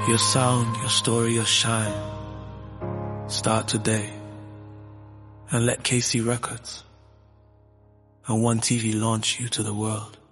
Your sound, your story, your shine. Start today. And let KC Records and One TV launch you to the world.